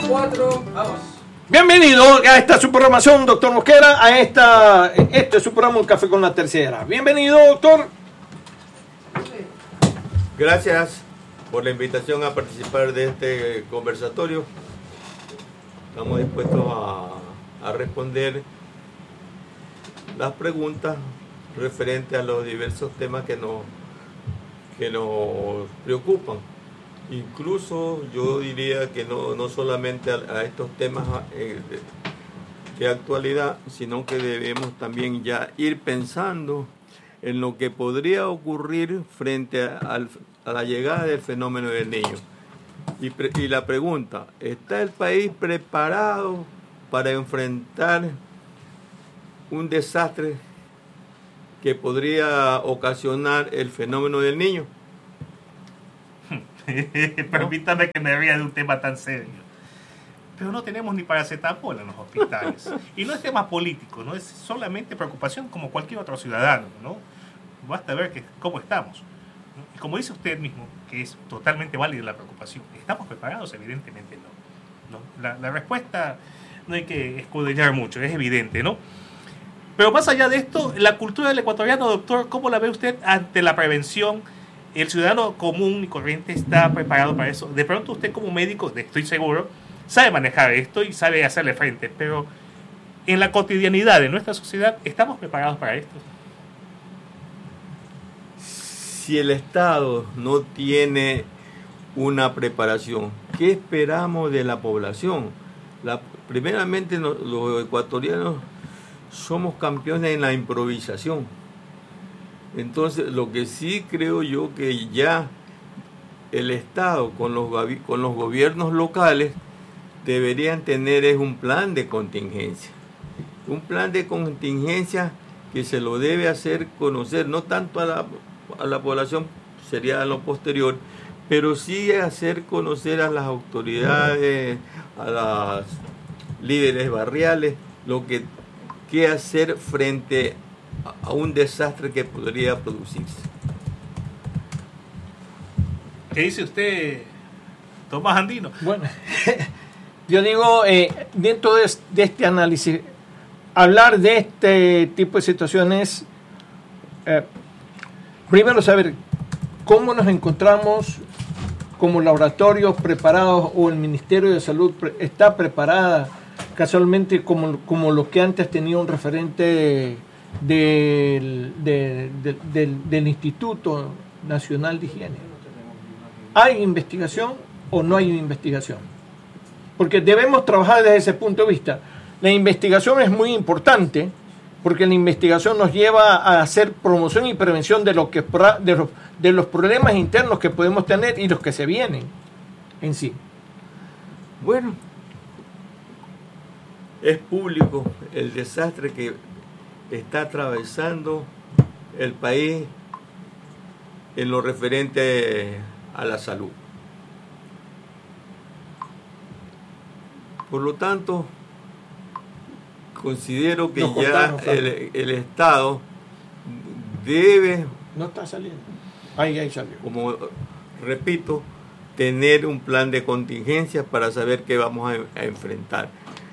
4, vamos. Bienvenido a esta su programación, doctor Mosquera, este es su programa Un Café con la Tercera. Bienvenido, doctor. Gracias por la invitación a participar de este conversatorio. Estamos dispuestos a responder las preguntas referentes a los diversos temas que nos preocupan. Incluso yo diría que no solamente a estos temas de actualidad, sino que debemos también ya ir pensando en lo que podría ocurrir frente a la llegada del fenómeno del Niño. Y la pregunta, ¿está el país preparado para enfrentar un desastre que podría ocasionar el fenómeno del Niño? Permítame que me ría de un tema tan serio. Pero no tenemos ni paracetamol en los hospitales. Y no es tema político, no es solamente preocupación como cualquier otro ciudadano, ¿no? Basta ver cómo estamos. Y como dice usted mismo, que es totalmente válida la preocupación, ¿estamos preparados? Evidentemente no. La respuesta no hay que escudriñar mucho, es evidente, ¿no? Pero más allá de esto, la cultura del ecuatoriano, doctor, ¿cómo la ve usted ante la prevención? El ciudadano común y corriente está preparado para eso. De pronto usted como médico, estoy seguro, sabe manejar esto y sabe hacerle frente, pero en la cotidianidad de nuestra sociedad, ¿estamos preparados para esto? Si el Estado no tiene una preparación, ¿qué esperamos de la población? Primeramente, los ecuatorianos somos campeones en la improvisación. Entonces, lo que sí creo yo que ya el Estado con los gobiernos locales deberían tener es un plan de contingencia. Un plan de contingencia que se lo debe hacer conocer, no tanto a la población, sería lo posterior, pero sí hacer conocer a las autoridades, a los líderes barriales, lo que qué hacer frente a un desastre que podría producirse. ¿Qué dice usted, Tomás Andino? Bueno, yo digo, dentro de este análisis, hablar de este tipo de situaciones, primero saber cómo nos encontramos como laboratorios preparados o el Ministerio de Salud está preparada casualmente como lo que antes tenía un referente del Instituto Nacional de Higiene. ¿Hay investigación o no hay investigación? Porque debemos trabajar desde ese punto de vista. La investigación es muy importante porque la investigación nos lleva a hacer promoción y prevención de los problemas internos que podemos tener y los que se vienen en sí. Bueno, es público el desastre que está atravesando el país en lo referente a la salud. Por lo tanto, considero que ya el Estado debe... No está saliendo. Ahí salió. Como repito, tener un plan de contingencia para saber qué vamos a enfrentar.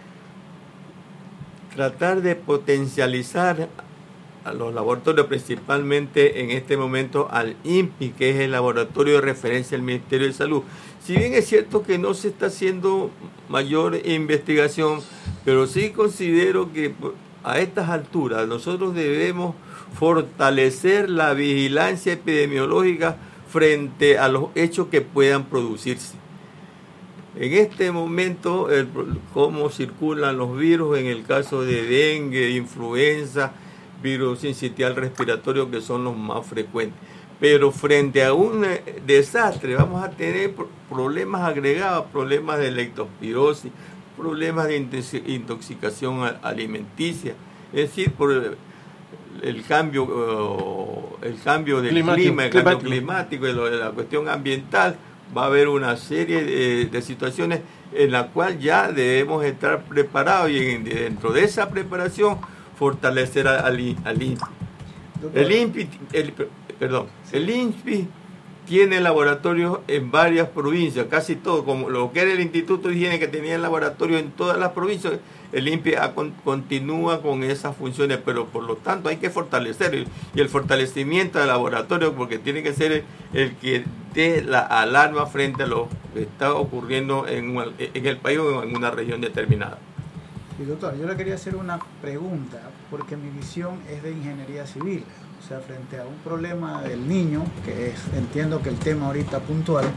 Tratar de potencializar a los laboratorios, principalmente en este momento al INPI, que es el laboratorio de referencia del Ministerio de Salud. Si bien es cierto que no se está haciendo mayor investigación, pero sí considero que a estas alturas nosotros debemos fortalecer la vigilancia epidemiológica frente a los hechos que puedan producirse. En este momento, cómo circulan los virus en el caso de dengue, influenza, virus sincitial respiratorio, que son los más frecuentes. Pero frente a un desastre vamos a tener problemas agregados, problemas de lectospirosis, problemas de intoxicación alimenticia, es decir, por el cambio del clima, el cambio climático y la cuestión ambiental. Va a haber una serie de situaciones en la cual ya debemos estar preparados y dentro de esa preparación fortalecer al INPI. El INPI tiene laboratorios en varias provincias, casi todo, como lo que era el Instituto de Higiene que tenía laboratorios en todas las provincias. El INPI continúa con esas funciones, pero por lo tanto hay que fortalecer, y el fortalecimiento del laboratorio, porque tiene que ser el que dé la alarma frente a lo que está ocurriendo en el país o en una región determinada. Y doctor, yo le quería hacer una pregunta, porque mi visión es de ingeniería civil. O sea, frente a un problema del niño, que entiendo que el tema ahorita puntual,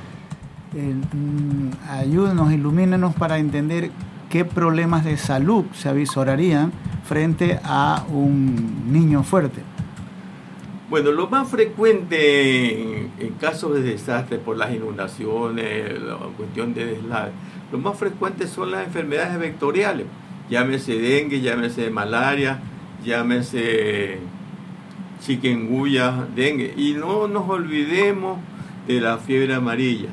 ayúdenos, ilumínenos para entender qué problemas de salud se avisorarían frente a un niño fuerte. Bueno, lo más frecuente en casos de desastre por las inundaciones, la cuestión de deslaves, lo más frecuente son las enfermedades vectoriales, llámese dengue, llámese malaria, llámese chikungunya, dengue, y no nos olvidemos de la fiebre amarilla,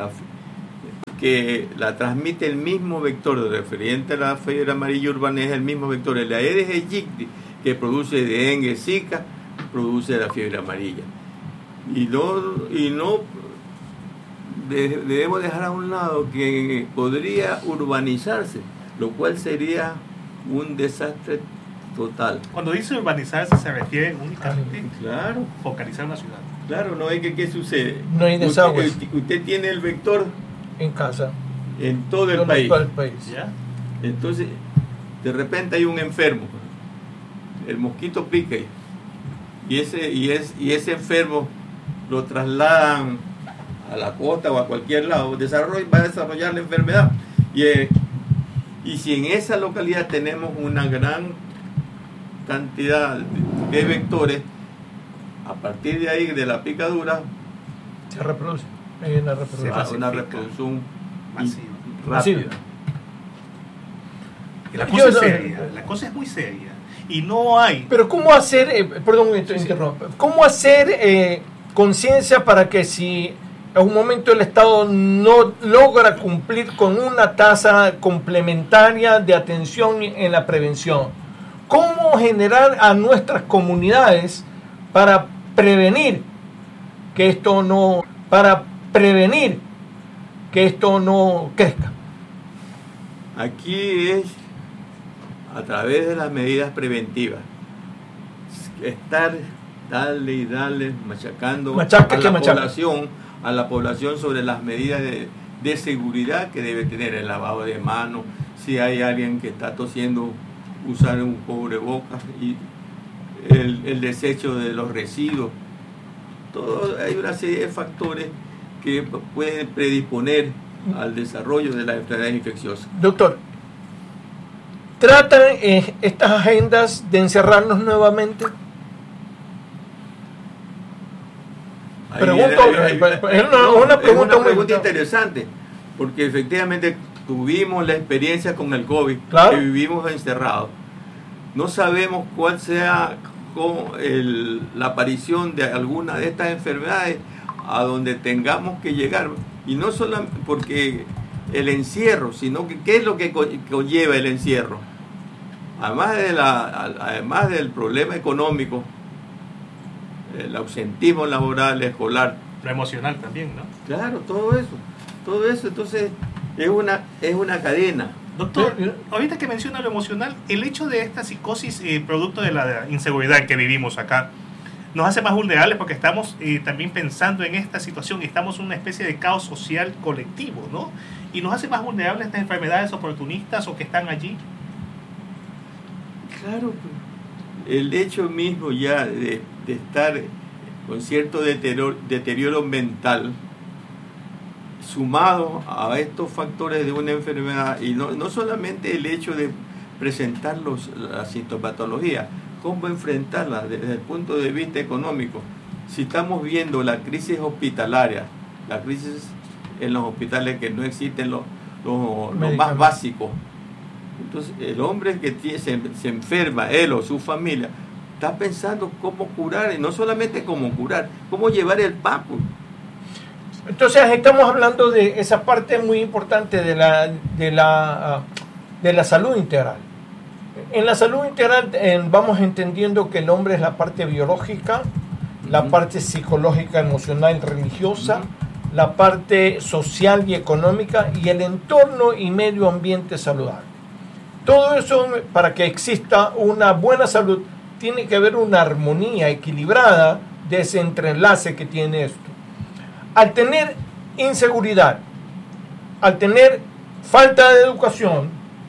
que la transmite el mismo vector referente a la fiebre amarilla urbana, es el mismo vector, el Aedes aegypti, que produce dengue, zika, produce la fiebre amarilla, y no debemos dejar a un lado que podría urbanizarse, lo cual sería un desastre total. Cuando dice urbanizarse se refiere únicamente claro, focalizar una ciudad. Claro, no es que ¿qué sucede? No hay desagües. Usted tiene el vector en casa. En todo el país. ¿Ya? Entonces, de repente hay un enfermo. El mosquito pica y ese enfermo lo trasladan a la costa o a cualquier lado, va a desarrollar la enfermedad. Y si en esa localidad tenemos una gran cantidad de vectores, a partir de ahí, de la picadura, se reproduce. Hay una reproducción masiva. La cosa es seria, la cosa es muy seria. Y no hay... Pero ¿cómo hacer, interrumpo, cómo hacer conciencia para que si en un momento el Estado no logra cumplir con una tasa complementaria de atención en la prevención? ¿Cómo generar a nuestras comunidades para prevenir que esto no crezca? Aquí es a través de las medidas preventivas, estar dale machacando a la población sobre las medidas de seguridad que debe tener, el lavado de manos, si hay alguien que está tosiendo, usar un cubrebocas, y el desecho de los residuos. Hay una serie de factores que pueden predisponer al desarrollo de las enfermedades infecciosas. Doctor, ¿tratan estas agendas de encerrarnos nuevamente? Es una pregunta interesante, porque efectivamente tuvimos la experiencia con el COVID, claro, que vivimos encerrados. No sabemos cuál sea la aparición de alguna de estas enfermedades a donde tengamos que llegar. Y no solo porque el encierro, sino que qué es lo que conlleva el encierro. Además del problema económico, el ausentismo laboral, escolar. Lo emocional también, ¿no? Claro, todo eso, entonces es una cadena. Doctor, ahorita que menciona lo emocional, el hecho de esta psicosis producto de la inseguridad que vivimos acá, nos hace más vulnerables porque estamos también pensando en esta situación, estamos en una especie de caos social colectivo, ¿no? Y nos hace más vulnerables a estas enfermedades oportunistas o que están allí. Claro, el hecho mismo ya de estar con cierto deterioro mental, sumado a estos factores de una enfermedad, y no solamente el hecho de presentar la sintomatología, cómo enfrentarla desde el punto de vista económico. Si estamos viendo la crisis hospitalaria, la crisis en los hospitales, que no existen los más básicos, entonces el hombre que se enferma, él o su familia, está pensando cómo curar, y no solamente cómo curar, cómo llevar el paco. Entonces estamos hablando de esa parte muy importante de la salud integral. En la salud integral vamos entendiendo que el hombre es la parte biológica, la parte psicológica, emocional, religiosa, la parte social y económica y el entorno y medio ambiente saludable. Todo eso, para que exista una buena salud, tiene que haber una armonía equilibrada de ese entrelace que tiene esto. Al tener inseguridad, al tener falta de educación,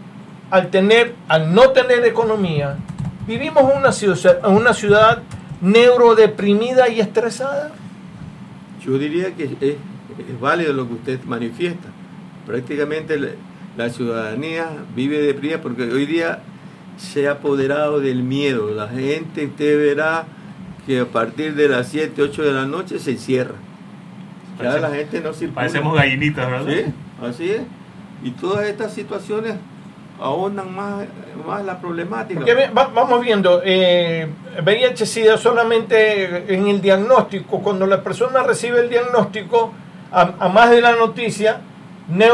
al no tener economía, vivimos en una ciudad neurodeprimida y estresada. Yo diría que es válido lo que usted manifiesta. Prácticamente la ciudadanía vive deprimida porque hoy día se ha apoderado del miedo. La gente, usted verá que a partir de las 7, 8 de la noche se encierra. Ya la gente no circula. Parecemos gallinitas, ¿verdad? Sí, así es. Y todas estas situaciones ahondan más la problemática. Porque vamos viendo, VIH-Sida solamente en el diagnóstico, cuando la persona recibe el diagnóstico, a más de la noticia,